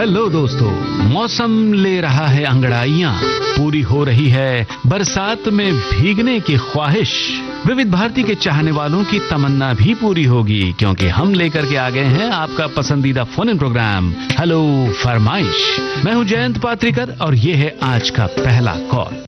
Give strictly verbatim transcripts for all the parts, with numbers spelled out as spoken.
Hello दोस्तों, मौसम ले रहा है अंगड़ाइयाँ, पूरी हो रही है बरसात में भीगने की ख्वाहिश। विविध भारती के चाहने वालों की तमन्ना भी पूरी होगी, क्योंकि हम लेकर के आ गए हैं आपका पसंदीदा फोन इन प्रोग्राम हेलो फरमाइश। मैं हूं जयंत पात्रिकर और ये है आज का पहला कॉल।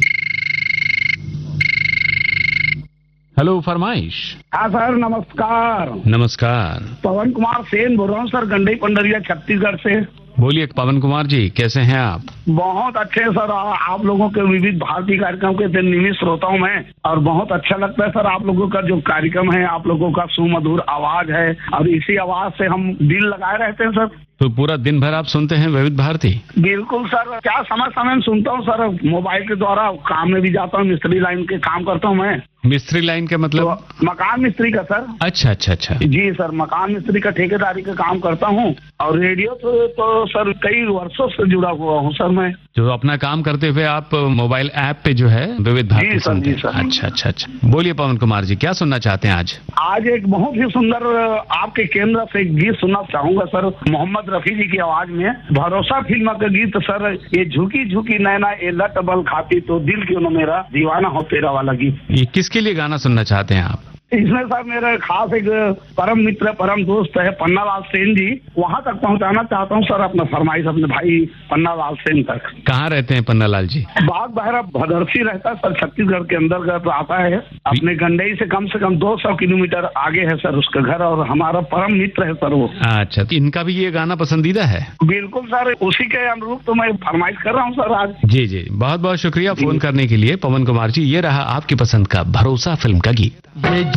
हेलो फरमाइश। हाँ सर, नमस्कार। नमस्कार। पवन कुमार सेन बोल रहा हूँ सर, गंडई पंडरिया छत्तीसगढ़ से। बोलिए पवन कुमार जी, कैसे हैं आप? बहुत अच्छे सर, आप लोगों के विविध भारती कार्यक्रम के नियमित श्रोता हूँ मैं, और बहुत अच्छा लगता है सर आप लोगों का जो कार्यक्रम है, आप लोगों का सुमधुर आवाज है और इसी आवाज से हम दिल लगाए रहते हैं सर। तो पूरा दिन भर आप सुनते हैं विविध भारती? बिल्कुल सर, क्या समय समय में सुनता हूँ सर, मोबाइल के द्वारा काम में भी जाता हूँ, मिस्त्री लाइन के काम करता हूँ मैं। मिस्त्री लाइन का मतलब? तो मकान मिस्त्री का सर। अच्छा अच्छा अच्छा। जी सर, मकान मिस्त्री का ठेकेदारी का काम करता हूँ, और रेडियो तो, तो सर कई वर्षों से जुड़ा हुआ हूँ सर मैं। जो अपना काम करते हुए आप मोबाइल ऐप पे जो है विविध भारती सुनते हैं? अच्छा अच्छा अच्छा। बोलिए पवन कुमार जी, क्या सुनना चाहते हैं आज? आज एक बहुत ही सुंदर आपके केंद्र से एक गीत सुनना चाहूंगा सर, मोहम्मद रफी जी की आवाज में। भरोसा फिल्म का गीत सर, ये झुकी झुकी नैना ये लट बल खाती तो दिल क्यों न मेरा दीवाना हो तेरा वाला गीत। ये किसके लिए गाना सुनना चाहते हैं आप? इसमें सर मेरे खास एक परम मित्र परम दोस्त है पन्नालाल सेन जी, वहां तक पहुंचाना चाहता हूं सर अपना फरमाइश अपने भाई पन्नालाल सेन तक। कहाँ रहते हैं पन्नालाल जी? बाग बहरा भदरसी रहता है सर, छत्तीसगढ़ के अंतर्गत आता है। अपने गंडई से कम से कम दो सौ किलोमीटर आगे है सर उसका घर, और हमारा परम मित्र है सर वो। अच्छा, तो इनका भी ये गाना पसंदीदा है? बिल्कुल सर, उसी के अनुरूप तो मैं फरमाइश कर रहा हूँ सर आज। जी जी, बहुत बहुत शुक्रिया फोन करने के लिए पवन कुमार जी। ये रहा आपकी पसंद का भरोसा फिल्म का गीत।